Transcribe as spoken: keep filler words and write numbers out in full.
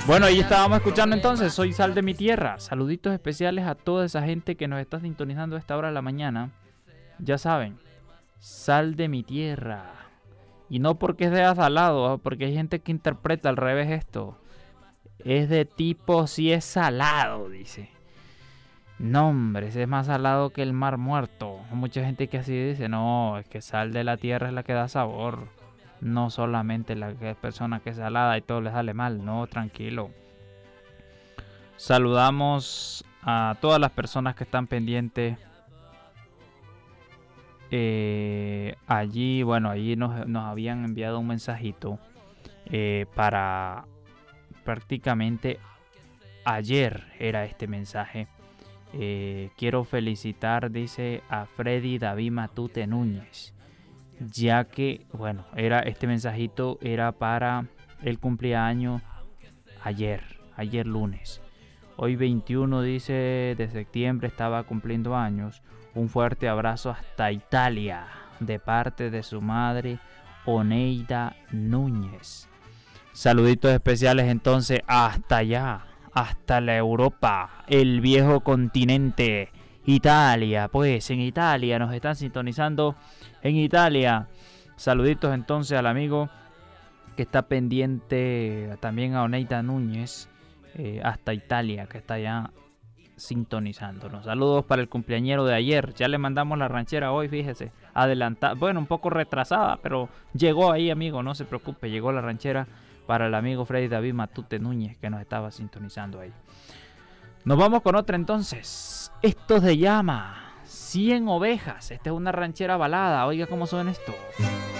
Bueno, ahí estábamos escuchando entonces Soy Sal de mi Tierra. Saluditos especiales a toda esa gente que nos está sintonizando a esta hora de la mañana. Ya saben, Sal de mi Tierra. Y no porque sea salado, porque hay gente que interpreta al revés esto. Es de tipo si es salado, dice. No, hombre, ese es más salado que el mar muerto. Hay mucha gente que así dice, no, es que sal de la tierra es la que da sabor. No solamente la que es persona que es salada y todo le sale mal. No, tranquilo. Saludamos a todas las personas que están pendientes. Eh, allí, bueno, allí nos, nos habían enviado un mensajito eh, para prácticamente ayer era este mensaje. Eh, quiero felicitar, dice, a Freddy David Matute Núñez, ya que, bueno, era este mensajito era para el cumpleaños ayer, ayer lunes. Hoy veintiuno, dice, de septiembre estaba cumpliendo años. Un fuerte abrazo hasta Italia, de parte de su madre, Oneida Núñez. Saluditos especiales entonces hasta allá, hasta la Europa, el viejo continente, Italia. Pues en Italia nos están sintonizando, en Italia. Saluditos entonces al amigo que está pendiente, también a Oneida Núñez, eh, hasta Italia, que está allá sintonizándonos. Saludos para el cumpleañero de ayer. Ya le mandamos la ranchera hoy, fíjese, adelantada, bueno, un poco retrasada, pero llegó ahí, amigo, no se preocupe, llegó la ranchera para el amigo Freddy David Matute Núñez, que nos estaba sintonizando ahí. Nos vamos con otra entonces. Esto se llama cien ovejas. Esta es una ranchera balada. Oiga cómo suena esto.